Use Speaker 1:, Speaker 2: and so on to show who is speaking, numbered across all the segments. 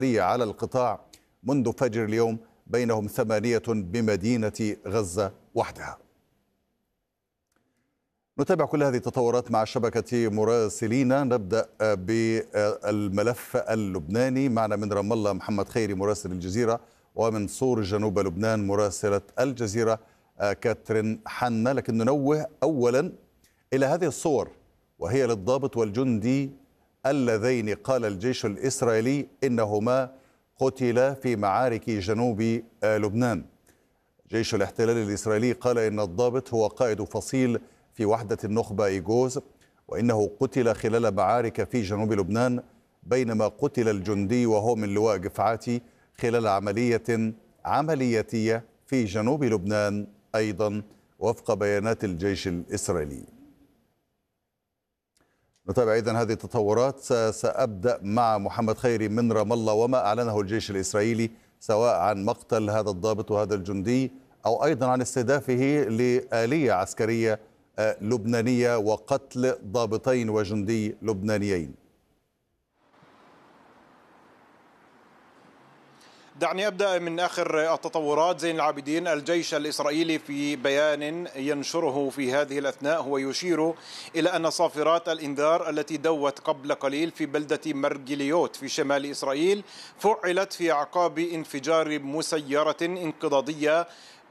Speaker 1: على القطاع منذ فجر اليوم، بينهم 8 بمدينة غزة وحدها. نتابع كل هذه التطورات مع شبكة مراسلين. نبدأ بالملف اللبناني. معنا من رام الله محمد خيري مراسل الجزيرة، ومن صور جنوب لبنان مراسلة الجزيرة كاترين حنا. لكن ننوه أولا إلى هذه الصور، وهي للضابط والجندي اللذين قال الجيش الإسرائيلي إنهما قتلا في معارك جنوب لبنان. جيش الاحتلال الإسرائيلي قال إن الضابط هو قائد فصيل في وحدة النخبة إيغوز، وإنه قتل خلال معارك في جنوب لبنان، بينما قتل الجندي وهو من لواء قفعاتي خلال عملياتية في جنوب لبنان أيضا وفق بيانات الجيش الإسرائيلي. نتابع إذن هذه التطورات. سأبدأ مع محمد خيري من رام الله، وما أعلنه الجيش الإسرائيلي سواء عن مقتل هذا الضابط وهذا الجندي، أو أيضا عن استهدافه لآلية عسكرية لبنانية وقتل ضابطين وجندي لبنانيين.
Speaker 2: دعني أبدأ من آخر التطورات. زين العابدين، الجيش الإسرائيلي في بيان ينشره في هذه الأثناء هو يشير إلى أن صافرات الإنذار التي دوت قبل قليل في بلدة مرجليوت في شمال إسرائيل فعلت في أعقاب انفجار مسيرة انقضاضية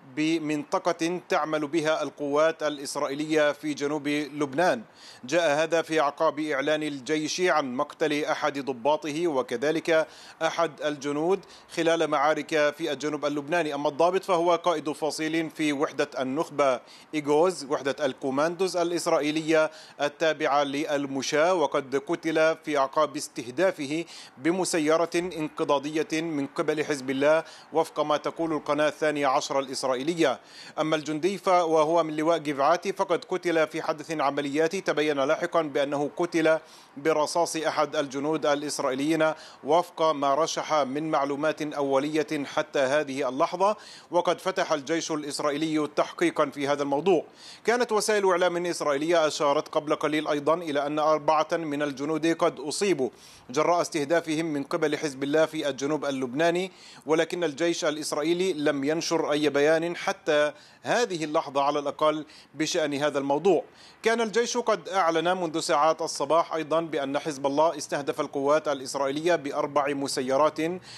Speaker 2: بمنطقة تعمل بها القوات الإسرائيلية في جنوب لبنان. جاء هذا في أعقاب إعلان الجيش عن مقتل أحد ضباطه وكذلك أحد الجنود خلال معارك في الجنوب اللبناني. أما الضابط فهو قائد فصيل في وحدة النخبة إيغوز، وحدة الكوماندوز الإسرائيلية التابعة للمشاة، وقد قتل في أعقاب استهدافه بمسيرة انقضاضية من قبل حزب الله وفق ما تقول القناة 12 الإسرائيلية. أما الجندي وهو من لواء قفعاتي فقد قتل في حدث عملياتي تبين لاحقا بأنه قتل برصاص أحد الجنود الإسرائيليين وفق ما رشح من معلومات أولية حتى هذه اللحظة. وقد فتح الجيش الإسرائيلي تحقيقا في هذا الموضوع. كانت وسائل إعلام إسرائيلية أشارت قبل قليل أيضا إلى أن 4 من الجنود قد أصيبوا جراء استهدافهم من قبل حزب الله في الجنوب اللبناني، ولكن الجيش الإسرائيلي لم ينشر أي بيان حتى هذه اللحظة على الأقل بشأن هذا الموضوع. كان الجيش قد أعلن منذ ساعات الصباح أيضا بأن حزب الله استهدف القوات الإسرائيلية ب4 مسيرات،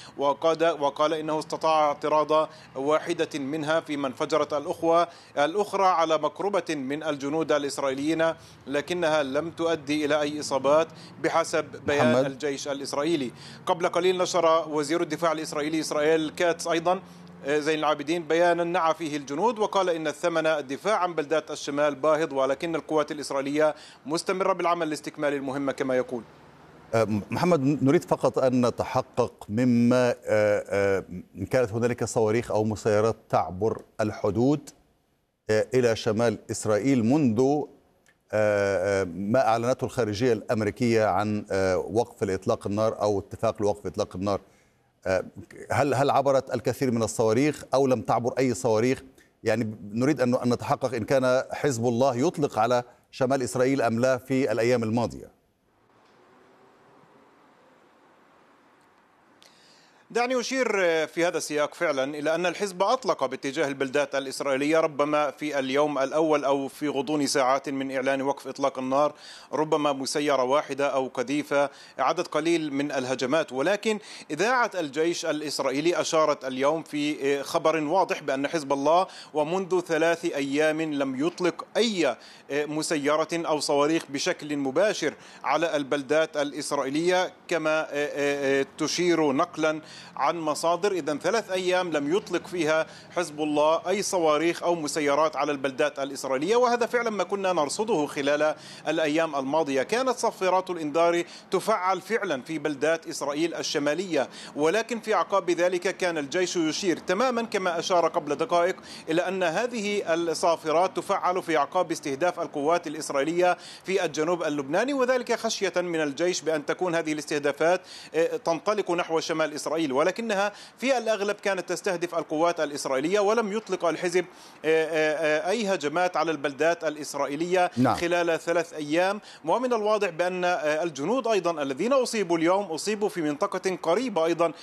Speaker 2: وقال إنه استطاع اعتراض واحدة منها فيما انفجرت الأخرى على مقربة من الجنود الإسرائيليين، لكنها لم تؤدي إلى أي إصابات بحسب بيان الجيش الإسرائيلي. قبل قليل نشر وزير الدفاع الإسرائيلي إسرائيل كاتس أيضا زين العابدين بيانا نعى فيه الجنود، وقال إن الثمن الدفاع عن بلدات الشمال باهظ، ولكن القوات الإسرائيلية مستمرة بالعمل لاستكمال المهمة كما يقول.
Speaker 1: محمد، نريد فقط أن نتحقق مما إن كانت هنالك صواريخ أو مسيرات تعبر الحدود إلى شمال إسرائيل منذ ما أعلنته الخارجية الأمريكية عن وقف الإطلاق النار أو اتفاق لوقف إطلاق النار. هل عبرت الكثير من الصواريخ أو لم تعبر أي صواريخ؟ يعني نريد أن نتحقق إن كان حزب الله يطلق على شمال إسرائيل أم لا في الأيام الماضية.
Speaker 2: دعني أشير في هذا السياق فعلا إلى أن الحزب أطلق باتجاه البلدات الإسرائيلية ربما في اليوم الأول أو في غضون ساعات من إعلان وقف إطلاق النار ربما مسيرة واحدة أو قذيفة، عدد قليل من الهجمات. ولكن إذاعة الجيش الإسرائيلي أشارت اليوم في خبر واضح بأن حزب الله ومنذ 3 أيام لم يطلق أي مسيرة أو صواريخ بشكل مباشر على البلدات الإسرائيلية كما تشير نقلا عن مصادر. إذن 3 أيام لم يطلق فيها حزب الله أي صواريخ أو مسيرات على البلدات الإسرائيلية، وهذا فعلا ما كنا نرصده خلال الأيام الماضية. كانت صفارات الإنذار تفعل فعلا في بلدات إسرائيل الشمالية، ولكن في أعقاب ذلك كان الجيش يشير تماما كما أشار قبل دقائق إلى أن هذه الصافرات تفعل في أعقاب استهداف القوات الإسرائيلية في الجنوب اللبناني، وذلك خشية من الجيش بأن تكون هذه الاستهدافات تنطلق نحو شمال إسرائيل. ولكنها في الأغلب كانت تستهدف القوات الإسرائيلية، ولم يطلق الحزب أي هجمات على البلدات الإسرائيلية خلال 3 أيام. ومن الواضح بأن الجنود أيضا الذين أصيبوا اليوم أصيبوا في منطقة قريبة أيضا